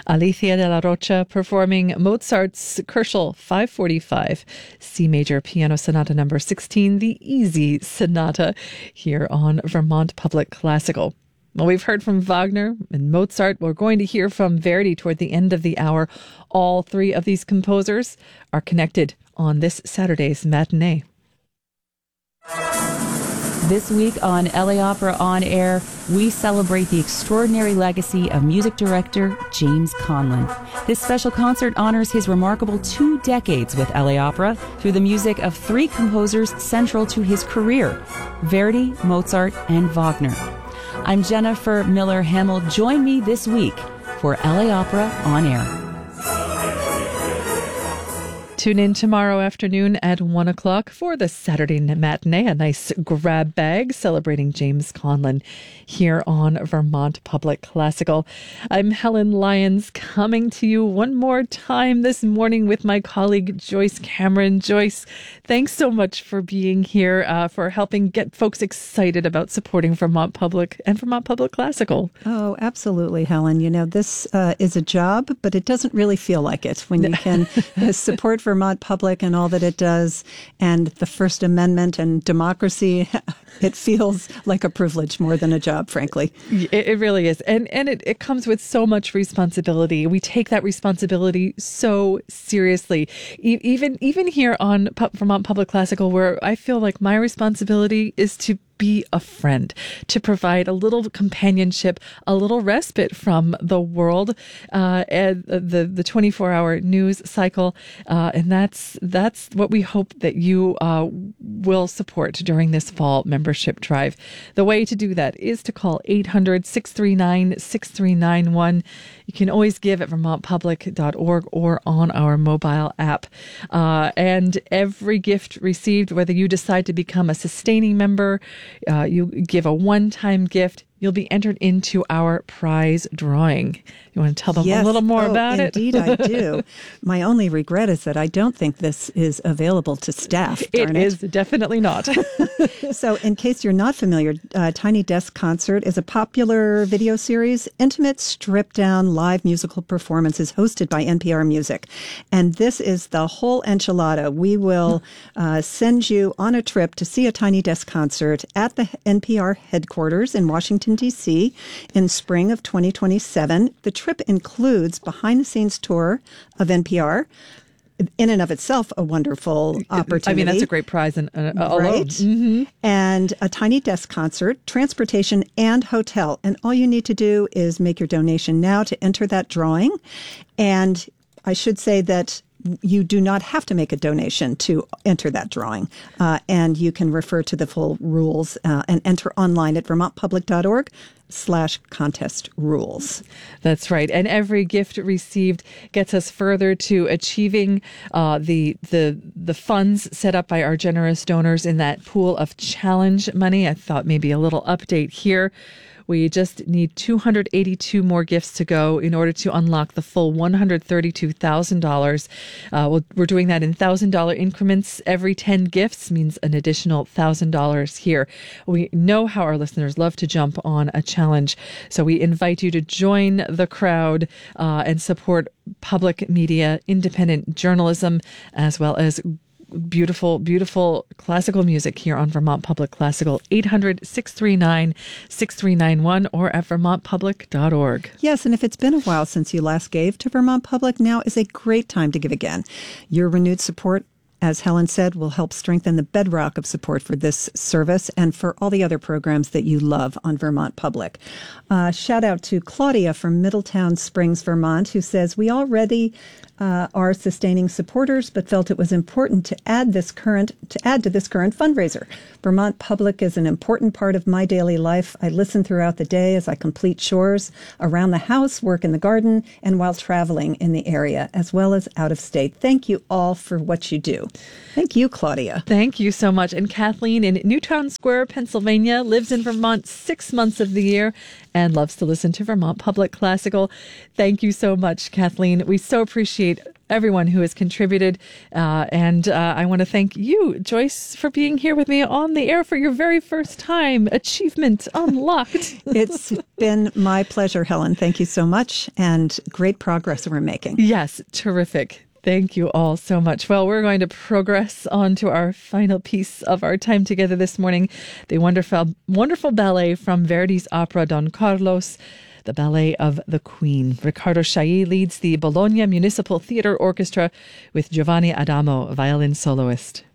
Alicia de la Rocha performing Mozart's Köchel 545, C Major Piano Sonata number 16, the Easy Sonata, here on Vermont Public Classical. Well, we've heard from Wagner and Mozart. We're going to hear from Verdi toward the end of the hour. All three of these composers are connected on this Saturday's matinee. This week on LA Opera On Air, we celebrate the extraordinary legacy of music director James Conlon. This special concert honors his remarkable 2 decades with LA Opera through the music of 3 composers central to his career: Verdi, Mozart, and Wagner. I'm Jennifer Miller Hamill. Join me this week for LA Opera On Air. Tune in tomorrow afternoon at 1 o'clock for the Saturday matinee, a nice grab bag celebrating James Conlon here on Vermont Public Classical. I'm Helen Lyons, coming to you one more time this morning with my colleague Joyce Cameron. Joyce, thanks so much for being here, for helping get folks excited about supporting Vermont Public and Vermont Public Classical. Oh, absolutely, Helen. You know, this is a job, but it doesn't really feel like it when you can support Vermont Public and all that it does, and the First Amendment and democracy. It feels like a privilege more than a job, frankly. It really is. And it comes with so much responsibility. We take that responsibility so seriously. Even here on Vermont Public Classical, where I feel like my responsibility is to be a friend, to provide a little companionship, a little respite from the world, and the 24-hour news cycle, and that's what we hope that you will support during this fall membership drive. The way to do that is to call 800-639-6391. You can always give at vermontpublic.org or on our mobile app. And every gift received, whether you decide to become a sustaining member, you give a one-time gift, you'll be entered into our prize drawing. You want to tell them a little more about it? Indeed, I do. My only regret is that I don't think this is available to staff. It is definitely not. So in case you're not familiar, Tiny Desk Concert is a popular video series, intimate, stripped-down live musical performances hosted by NPR Music. And this is the whole enchilada. We will send you on a trip to see a Tiny Desk Concert at the NPR headquarters in Washington, D.C. in spring of 2027. The trip includes behind-the-scenes tour of NPR, in and of itself a wonderful opportunity. I mean, that's a great prize alone. Right? Mm-hmm. And a Tiny Desk Concert, transportation, and hotel. And all you need to do is make your donation now to enter that drawing. And I should say that you do not have to make a donation to enter that drawing. And you can refer to the full rules and enter online at vermontpublic.org/contest rules. That's right. And every gift received gets us further to achieving the funds set up by our generous donors in that pool of challenge money. I thought maybe a little update here. We just need 282 more gifts to go in order to unlock the full $132,000. We're doing that in $1,000 increments. Every 10 gifts means an additional $1,000 here. We know how our listeners love to jump on a challenge, so we invite you to join the crowd and support public media, independent journalism, as well as beautiful, beautiful classical music here on Vermont Public Classical. 800-639-6391 or at vermontpublic.org. Yes, and if it's been a while since you last gave to Vermont Public, now is a great time to give again. Your renewed support, as Helen said, will help strengthen the bedrock of support for this service and for all the other programs that you love on Vermont Public. Shout out to Claudia from Middletown Springs, Vermont, who says, we already are sustaining supporters, but felt it was important to add to this current fundraiser. Vermont Public is an important part of my daily life. I listen throughout the day as I complete chores around the house, work in the garden, and while traveling in the area, as well as out of state. Thank you all for what you do. Thank you, Claudia. Thank you so much. And Kathleen in Newtown Square, Pennsylvania, lives in Vermont 6 months of the year and loves to listen to Vermont Public Classical. Thank you so much, Kathleen. We so appreciate everyone who has contributed. And I want to thank you, Joyce, for being here with me on the air for your very first time. Achievement unlocked. It's been my pleasure, Helen. Thank you so much. And great progress we're making. Yes, terrific. Thank you all so much. Well, we're going to progress on to our final piece of our time together this morning, the wonderful ballet from Verdi's opera Don Carlos, the Ballet of the Queen. Riccardo Chailly leads the Bologna Municipal Theatre Orchestra with Giovanni Adamo, violin soloist.